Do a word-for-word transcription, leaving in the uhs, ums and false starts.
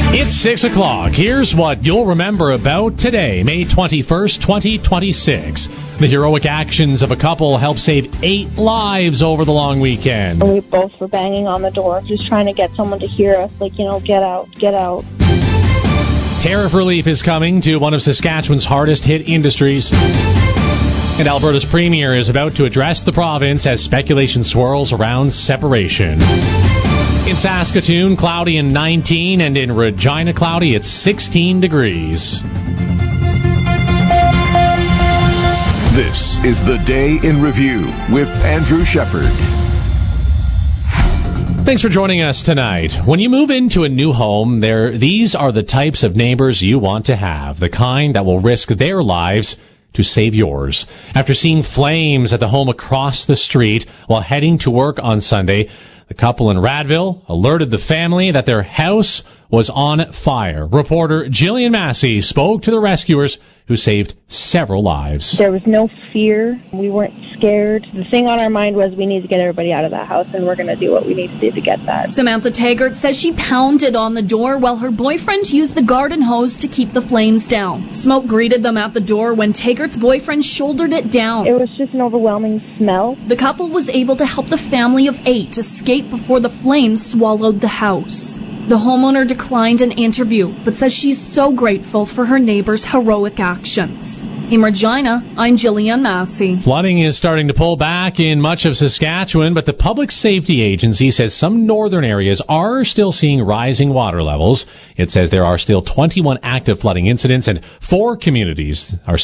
It's six o'clock. Here's what you'll remember about today, May twenty-first, twenty twenty-six. The heroic actions of a couple helped save eight lives over the long weekend. We both were banging on the door, just trying to get someone to hear us, like, you know, get out, get out. Tariff relief is coming to one of Saskatchewan's hardest hit industries. And Alberta's premier is about to address the province as speculation swirls around separation. In Saskatoon, cloudy and nineteen, and in Regina, cloudy at sixteen degrees. This is the Day in Review with Andrew Shepard. Thanks for joining us tonight. When you move into a new home, there these are the types of neighbors you want to have, the kind that will risk their lives to save yours. After seeing flames at the home across the street while heading to work on Sunday, the couple in Radville alerted the family that their house was on fire. Reporter Jillian Massey spoke to the rescuers who saved several lives. There was no fear. We weren't scared. The thing on our mind was we need to get everybody out of that house, and we're going to do what we need to do to get that. Samantha Taggart says she pounded on the door while her boyfriend used the garden hose to keep the flames down. Smoke greeted them at the door when Taggart's boyfriend shouldered it down. It was just an overwhelming smell. The couple was able to help the family of eight escape before the flames swallowed the house. The homeowner declined an interview, but says she's so grateful for her neighbor's heroic actions. In Regina, I'm Jillian Massey. Flooding is starting to pull back in much of Saskatchewan, but the Public Safety Agency says some northern areas are still seeing rising water levels. It says there are still twenty-one active flooding incidents, and four communities are